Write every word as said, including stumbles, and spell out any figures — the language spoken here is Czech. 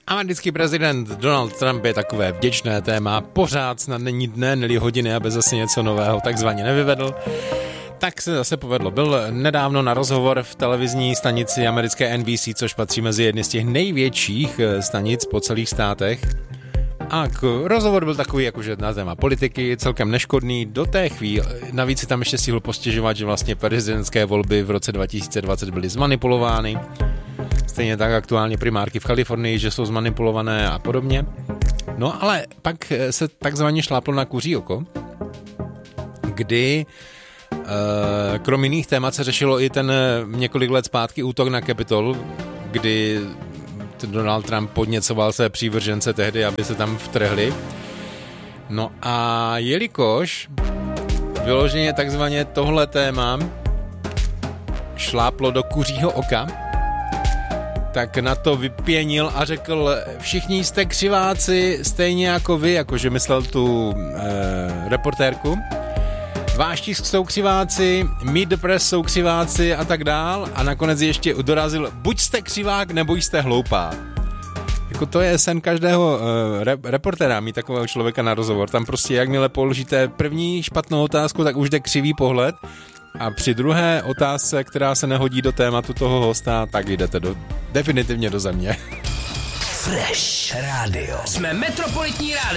Americký prezident Donald Trump je takové vděčné téma, pořád snad není dne, neli hodiny, aby zase něco nového takzvaně nevyvedl. Tak se zase povedlo. Byl nedávno na rozhovor v televizní stanici americké N B C, což patří mezi jedny z těch největších stanic po celých státech. A rozhovor byl takový, jakože na téma politiky, celkem neškodný do té chvíle. Navíc si tam ještě stihl postěžovat, že vlastně prezidentské volby v roce dva tisíce dvacet byly zmanipulovány. Stejně tak aktuálně primárky v Kalifornii, že jsou zmanipulované a podobně. No ale pak se takzvaně šláplo na kuří oko, kdy e, krom jiných témat se řešilo i ten několik let zpátky útok na Capitol, kdy Donald Trump podněcoval své přívržence tehdy, aby se tam vtrhli. No a jelikož vyloženě takzvaně tohle téma šláplo do kuřího oka, tak na to vypěnil a řekl, všichni jste křiváci stejně jako vy, jakože myslel tu e, reportérku. Váš tisk jsou křiváci, Meet the Press jsou křiváci a tak dál. A nakonec ještě dorazil, buď jste křivák, nebo jste hloupá. Jako to je sen každého uh, re- reportéra mít takového člověka na rozhovor. Tam prostě jakmile položíte první špatnou otázku, tak už jde křivý pohled. A při druhé otázce, která se nehodí do tématu toho hosta, tak jdete do, definitivně do země. Fresh Radio. Jsme Metropolitní rádio.